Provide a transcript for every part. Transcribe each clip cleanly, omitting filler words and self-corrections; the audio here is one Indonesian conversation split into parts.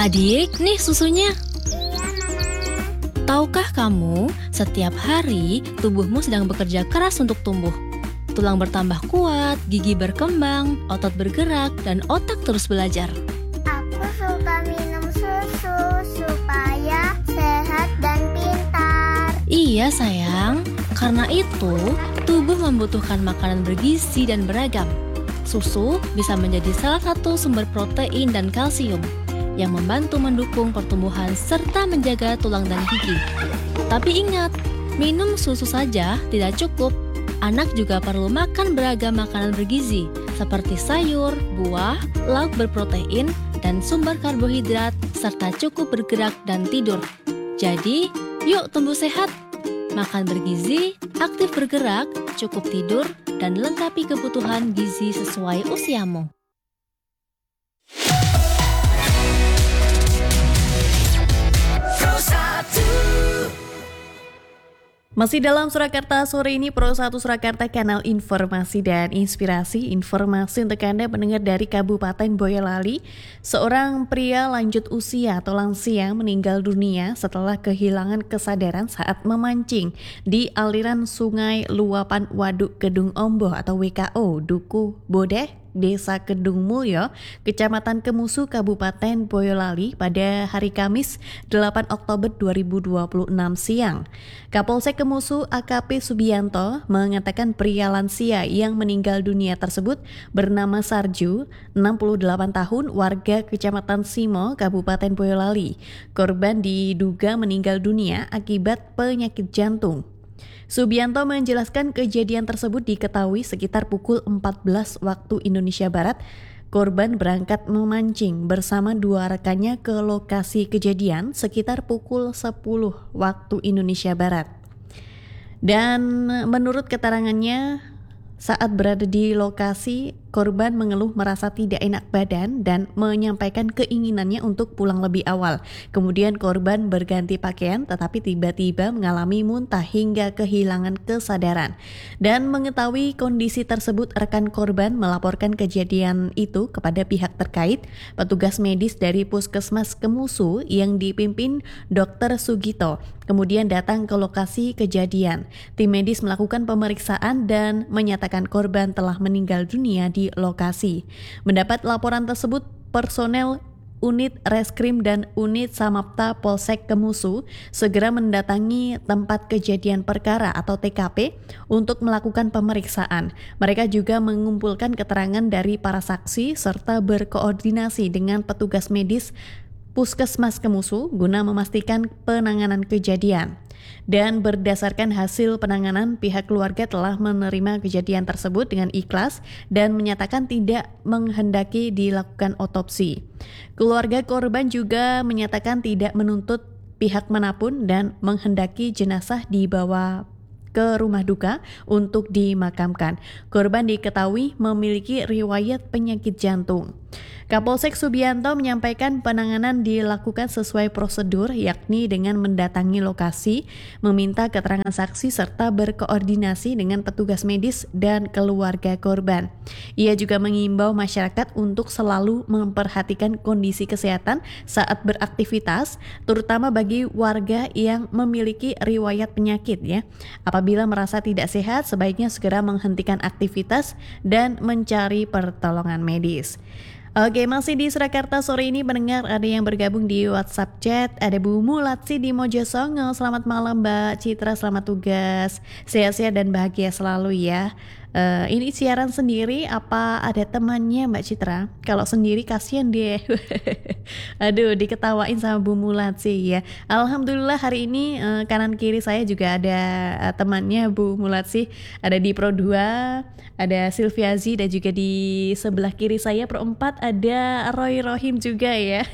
Adik, nih susunya. Iya, Mama. Tahukah kamu, setiap hari tubuhmu sedang bekerja keras untuk tumbuh. Tulang bertambah kuat, gigi berkembang, otot bergerak, dan otak terus belajar. Aku suka minum susu supaya sehat dan pintar. Iya sayang, karena itu tubuh membutuhkan makanan bergizi dan beragam. Susu bisa menjadi salah satu sumber protein dan kalsium yang membantu mendukung pertumbuhan serta menjaga tulang dan gigi. Tapi ingat, minum susu saja tidak cukup. Anak juga perlu makan beragam makanan bergizi seperti sayur, buah, lauk berprotein, dan sumber karbohidrat, serta cukup bergerak dan tidur. Jadi, yuk tumbuh sehat. Makan bergizi, aktif bergerak, cukup tidur, dan lengkapi kebutuhan gizi sesuai usiamu. Masih dalam Surakarta sore ini, Pro 1 Surakarta, kanal informasi dan inspirasi. Informasi untuk Anda pendengar dari Kabupaten Boyolali. Seorang pria lanjut usia atau lansia meninggal dunia setelah kehilangan kesadaran saat memancing di aliran sungai luapan Waduk Kedung Ombo atau WKO, Duku Bodeh, Desa Kedung Mulyo, Kecamatan Kemusu, Kabupaten Boyolali pada hari Kamis 8 Oktober 2026 siang. Kapolsek Kemusu AKP Subianto mengatakan pria lansia yang meninggal dunia tersebut bernama Sarju, 68 tahun, warga Kecamatan Simo, Kabupaten Boyolali. Korban diduga meninggal dunia akibat penyakit jantung. Subianto menjelaskan kejadian tersebut diketahui sekitar pukul 14 waktu Indonesia Barat. Korban berangkat memancing bersama dua rekannya ke lokasi kejadian sekitar pukul 10 waktu Indonesia Barat. Dan menurut keterangannya, saat berada di lokasi, korban mengeluh merasa tidak enak badan dan menyampaikan keinginannya untuk pulang lebih awal. Kemudian korban berganti pakaian tetapi tiba-tiba mengalami muntah hingga kehilangan kesadaran. Dan mengetahui kondisi tersebut, rekan korban melaporkan kejadian itu kepada pihak terkait. Petugas medis dari Puskesmas Kemusu yang dipimpin Dr. Sugito kemudian datang ke lokasi kejadian. Tim medis melakukan pemeriksaan dan menyatakan korban telah meninggal dunia di lokasi. Mendapat laporan tersebut, personel unit reskrim dan unit samapta Polsek Kemusu segera mendatangi tempat kejadian perkara atau TKP untuk melakukan pemeriksaan. Mereka juga mengumpulkan keterangan dari para saksi serta berkoordinasi dengan petugas medis Puskesmas Kemusu guna memastikan penanganan kejadian. Dan berdasarkan hasil penanganan, pihak keluarga telah menerima kejadian tersebut dengan ikhlas dan menyatakan tidak menghendaki dilakukan otopsi. Keluarga korban juga menyatakan tidak menuntut pihak manapun dan menghendaki jenazah dibawa ke rumah duka untuk dimakamkan. Korban diketahui memiliki riwayat penyakit jantung. Kapolsek Subianto menyampaikan penanganan dilakukan sesuai prosedur, yakni dengan mendatangi lokasi, meminta keterangan saksi serta berkoordinasi dengan petugas medis dan keluarga korban. Ia juga mengimbau masyarakat untuk selalu memperhatikan kondisi kesehatan saat beraktivitas, terutama bagi warga yang memiliki riwayat penyakit ya. Apabila merasa tidak sehat, sebaiknya segera menghentikan aktivitas dan mencari pertolongan medis. Oke, masih di Surakarta sore ini pendengar, ada yang bergabung di WhatsApp chat. Ada Bu Mulatsi di Mojosongo. Selamat malam Mbak Citra, selamat tugas. Sehat-sehat dan bahagia selalu ya. Ini siaran sendiri apa ada temannya Mbak Citra? Kalau sendiri kasihan dia. Aduh, diketawain sama Bu Mulatsi ya. Alhamdulillah hari ini kanan kiri saya juga ada temannya Bu Mulatsi. Ada di Pro 2, ada Silviazi, dan juga di sebelah kiri saya Pro 4 ada Roy Rohim juga ya.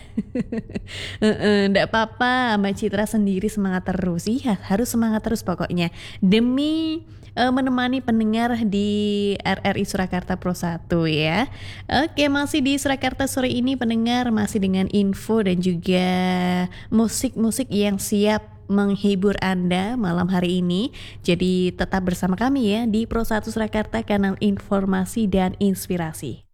Nggak apa-apa, Mbak Citra sendiri semangat terus. Iya, harus semangat terus pokoknya. Demi menemani pendengar di RRI Surakarta Pro 1 ya. Oke, masih di Surakarta sore ini pendengar, masih dengan info dan juga musik-musik yang siap menghibur Anda malam hari ini. Jadi tetap bersama kami ya di Pro 1 Surakarta, kanal informasi dan inspirasi.